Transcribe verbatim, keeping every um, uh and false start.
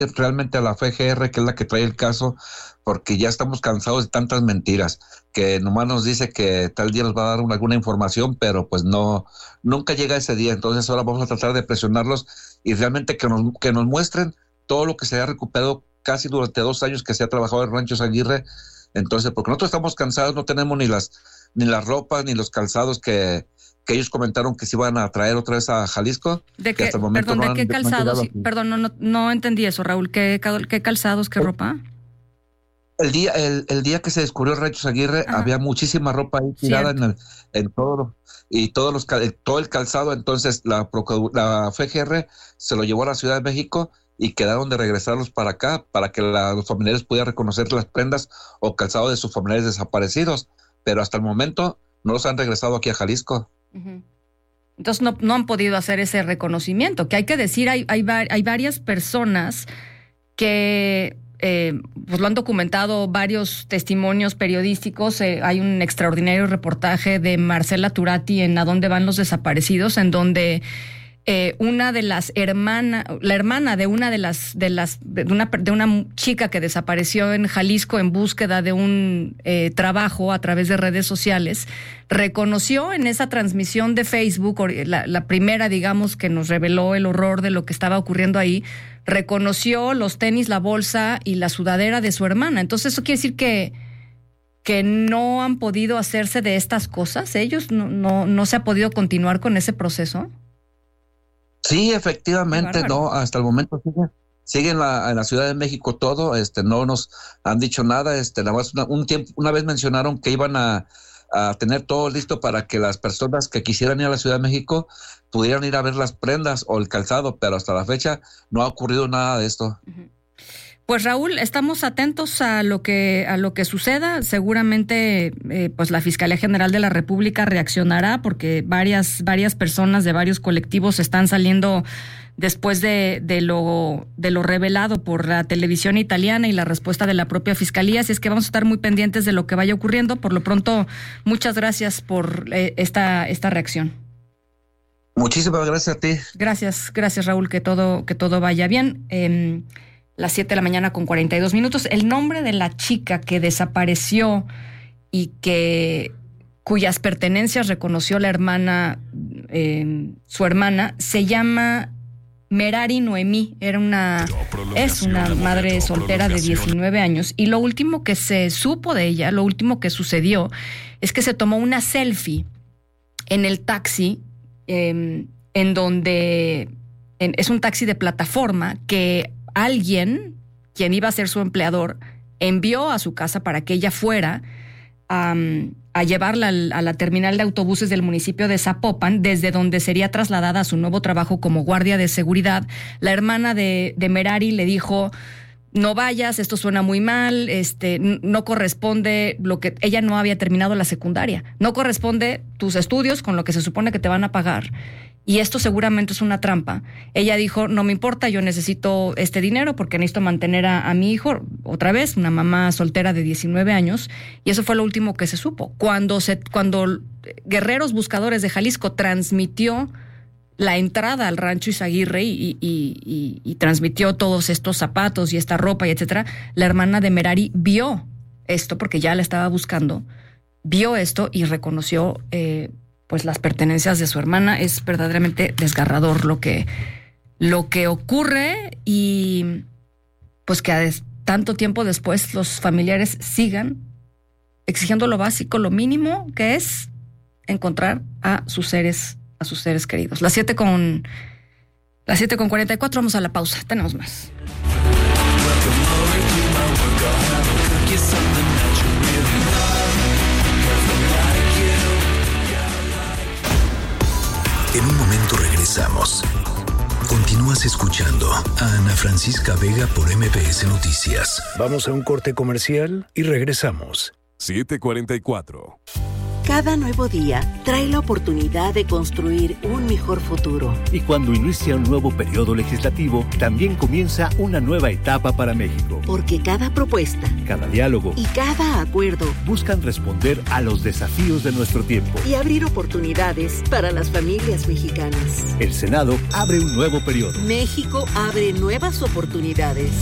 realmente a la F G R, que es la que trae el caso, porque ya estamos cansados de tantas mentiras, que nomás nos dice que tal día nos va a dar una, alguna información, pero pues no, nunca llega ese día. Entonces ahora vamos a tratar de presionarlos y realmente que nos, que nos muestren todo lo que se ha recuperado casi durante dos años que se ha trabajado en Ranchos Aguirre. Entonces, porque nosotros estamos cansados, no tenemos ni las, ni las ropas, ni los calzados que, que ellos comentaron que se iban a traer otra vez a Jalisco. ¿De qué, perdón, no ¿de han, qué calzados? Sí, perdón, no, no, no entendí eso, Raúl. ¿Qué, qué calzados, qué ropa? El día, el, el día que se descubrió Ranchos Aguirre, ajá, había muchísima ropa ahí tirada en, el, en todo, y todos los, todo el calzado. Entonces la, la F G R se lo llevó a la Ciudad de México y quedaron de regresarlos para acá, para que la, los familiares pudieran reconocer las prendas o calzado de sus familiares desaparecidos. Pero hasta el momento no los han regresado aquí a Jalisco. Uh-huh. Entonces no, no han podido hacer ese reconocimiento, que hay que decir, hay, hay, hay varias personas que eh, pues lo han documentado, varios testimonios periodísticos. Eh, hay un extraordinario reportaje de Marcela Turati en A dónde van los desaparecidos, en donde Eh, una de las hermanas, la hermana de una de las, de las, de una, de una chica que desapareció en Jalisco en búsqueda de un eh, trabajo a través de redes sociales, reconoció en esa transmisión de Facebook, la, la primera, digamos, que nos reveló el horror de lo que estaba ocurriendo ahí, reconoció los tenis, la bolsa y la sudadera de su hermana. Entonces eso quiere decir que que no han podido hacerse de estas cosas. Ellos no, no, no se ha podido continuar con ese proceso. Sí, efectivamente, no, hasta el momento sigue, sigue en la, en la Ciudad de México todo, este, no nos han dicho nada, este, nada más una, un tiempo, una vez mencionaron que iban a, a tener todo listo para que las personas que quisieran ir a la Ciudad de México pudieran ir a ver las prendas o el calzado, pero hasta la fecha no ha ocurrido nada de esto. Uh-huh. Pues Raúl, estamos atentos a lo que a lo que suceda. Seguramente, eh, pues la Fiscalía General de la República reaccionará, porque varias varias personas de varios colectivos están saliendo después de de lo de lo revelado por la televisión italiana y la respuesta de la propia Fiscalía. Así es que vamos a estar muy pendientes de lo que vaya ocurriendo. Por lo pronto, muchas gracias por eh, esta esta reacción. Muchísimas gracias a ti. Gracias, gracias Raúl, que todo que todo vaya bien. Eh, Las siete de la mañana con cuarenta y dos minutos. El nombre de la chica que desapareció y que cuyas pertenencias reconoció la hermana, eh, su hermana, se llama Merari Noemí. Era una, es una madre soltera de diecinueve años. Y lo último que se supo de ella, lo último que sucedió, es que se tomó una selfie en el taxi, eh, en donde en, es un taxi de plataforma que alguien, quien iba a ser su empleador, envió a su casa para que ella fuera um, a llevarla al, a la terminal de autobuses del municipio de Zapopan, desde donde sería trasladada a su nuevo trabajo como guardia de seguridad. La hermana de, de Merari le dijo: no vayas, esto suena muy mal, este, no corresponde lo que... Ella no había terminado la secundaria. No corresponde tus estudios con lo que se supone que te van a pagar. Y esto seguramente es una trampa. Ella dijo: no me importa, yo necesito este dinero porque necesito mantener a, a mi hijo. Otra vez, una mamá soltera de diecinueve años. Y eso fue lo último que se supo. Cuando, se, cuando Guerreros Buscadores de Jalisco transmitió la entrada al rancho Izaguirre y, y, y, y transmitió todos estos zapatos y esta ropa y etcétera, la hermana de Merari vio esto porque ya la estaba buscando, vio esto y reconoció eh, pues las pertenencias de su hermana. Es verdaderamente desgarrador lo que, lo que ocurre, y pues que a des, tanto tiempo después los familiares sigan exigiendo lo básico, lo mínimo, que es encontrar a sus seres a sus seres queridos. Las siete con las siete con cuarenta y cuatro, vamos a la pausa. Tenemos más. En un momento regresamos. Continúas escuchando a Ana Francisca Vega por M P S Noticias. Vamos a un corte comercial y regresamos. siete cuarenta y cuatro. Cada nuevo día trae la oportunidad de construir un mejor futuro. Y cuando inicia un nuevo periodo legislativo, también comienza una nueva etapa para México. Porque cada propuesta, cada diálogo y cada acuerdo buscan responder a los desafíos de nuestro tiempo y abrir oportunidades para las familias mexicanas. El Senado abre un nuevo periodo. México abre nuevas oportunidades.